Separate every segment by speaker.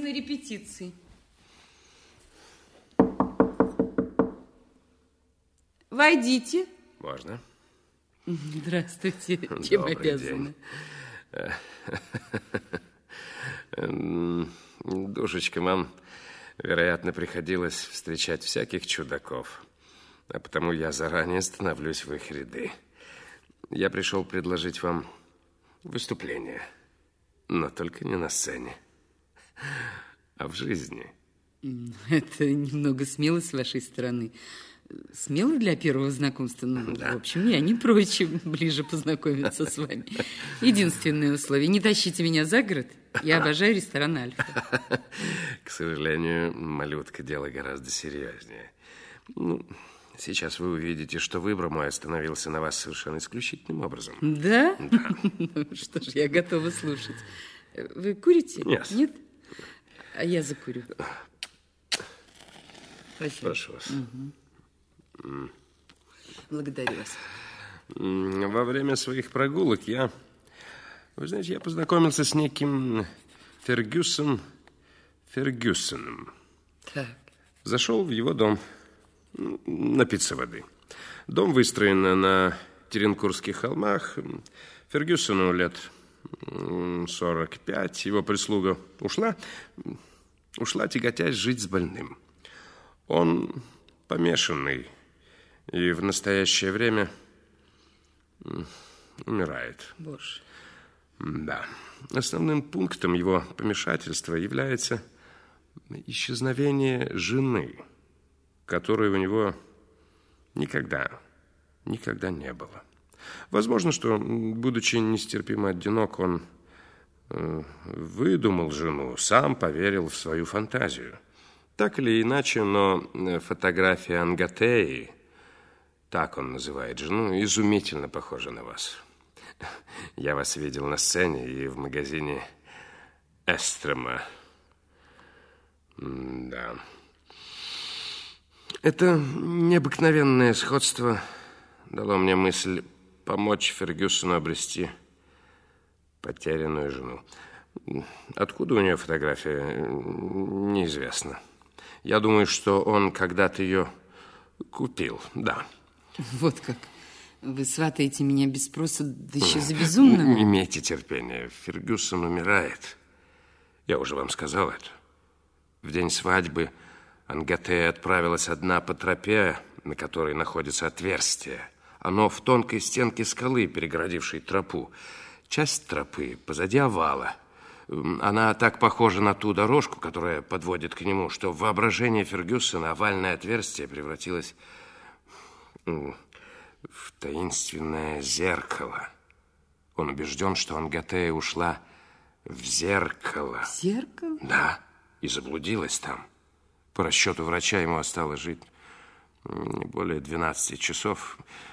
Speaker 1: совместной репетиции. Войдите.
Speaker 2: Можно?
Speaker 1: Здравствуйте. Чем обязана?
Speaker 2: Душечка, вам, вероятно, приходилось встречать всяких чудаков, а потому я заранее становлюсь в их ряды. Я пришел предложить вам выступление, но только не на сцене, а в жизни.
Speaker 1: Это немного смело с вашей стороны. Смело для первого знакомства? Ну, да. В общем, я не прочь ближе познакомиться с вами. Единственное условие: не тащите меня за город. Я обожаю ресторан «Альфа».
Speaker 2: К сожалению, малютка, дело гораздо серьезнее. Ну, сейчас вы увидите, что выбор мой остановился на вас совершенно исключительным образом.
Speaker 1: Да?
Speaker 2: Да.
Speaker 1: Ну, что ж, я готова слушать. Вы курите?
Speaker 2: Нет.
Speaker 1: Нет? А я закурю. Спасибо.
Speaker 2: Прошу вас.
Speaker 1: Угу. Благодарю вас.
Speaker 2: Во время своих прогулок вы знаете, я познакомился с неким Фергюсоном.
Speaker 1: Так.
Speaker 2: Зашел в его дом напиться воды. Дом выстроен на Теренкурских холмах. Фергюсону лет 45. Его прислуга ушла, тяготясь жить с больным. Он помешанный и в настоящее время умирает.
Speaker 1: Боже.
Speaker 2: Да. Основным пунктом его помешательства является исчезновение жены, которой у него никогда не было. Возможно, что, будучи нестерпимо одинок, он выдумал жену, сам поверил в свою фантазию. Так или иначе, но фотография Ангатеи, так он называет жену, изумительно похожа на вас. Я вас видел на сцене и в магазине Эстрома. Да. Это необыкновенное сходство дало мне мысль помочь Фергюсону обрести потерянную жену. Откуда у нее фотография, неизвестно. Я думаю, что он когда-то ее купил, да.
Speaker 1: Вот как. Вы сватаете меня без спроса, да еще за безумного?
Speaker 2: Имейте терпение. Фергюсон умирает. Я уже вам сказал это. В день свадьбы Ангатея отправилась одна по тропе, на которой находится отверстие. Оно в тонкой стенке скалы, перегородившей тропу. Часть тропы позади овала. Она так похожа на ту дорожку, которая подводит к нему, что в воображении Фергюсона овальное отверстие превратилось в таинственное зеркало. Он убежден, что Ангатея ушла в зеркало.
Speaker 1: В зеркало?
Speaker 2: Да, и заблудилась там. По расчету врача ему осталось жить не более 12 часов.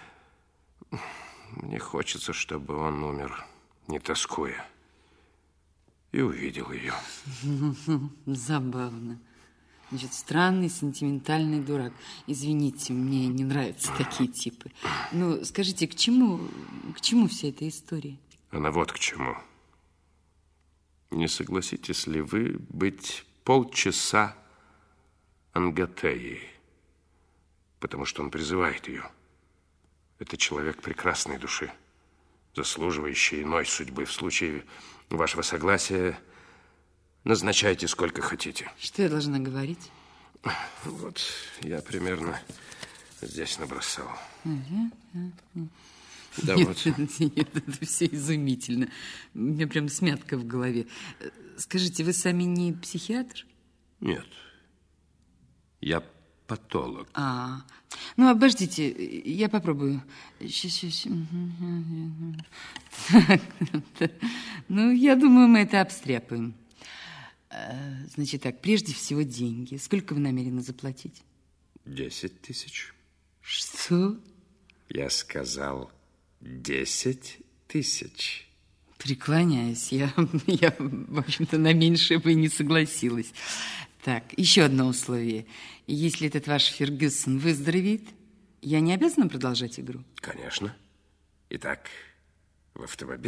Speaker 2: Мне хочется, чтобы он умер, не тоскуя. И увидел ее.
Speaker 1: Забавно. Значит, странный, сентиментальный дурак. Извините, мне не нравятся такие типы. Ну, скажите, к чему вся эта история?
Speaker 2: Она вот к чему. Не согласитесь ли вы быть полчаса Ангатеей? Потому что он призывает ее. Это человек прекрасной души, заслуживающий иной судьбы. В случае вашего согласия назначайте сколько хотите.
Speaker 1: Что я должна говорить?
Speaker 2: Вот, я примерно здесь набросал. Да,
Speaker 1: нет,
Speaker 2: вот.
Speaker 1: Нет, это все изумительно. У меня прям смятка в голове. Скажите, вы сами не психиатр?
Speaker 2: Нет. Я патолог.
Speaker 1: Ну, обождите, я попробую. Сейчас. Ну, я думаю, мы это обстряпаем. Значит так, прежде всего деньги. Сколько вы намерены заплатить?
Speaker 2: 10 тысяч.
Speaker 1: Что?
Speaker 2: Я сказал 10 тысяч.
Speaker 1: Преклоняюсь. Я, в общем-то, на меньшее бы не согласилась. Так, еще одно условие. Если этот ваш Фергюсон выздоровеет, я не обязана продолжать игру?
Speaker 2: Конечно. Итак, в автомобиль.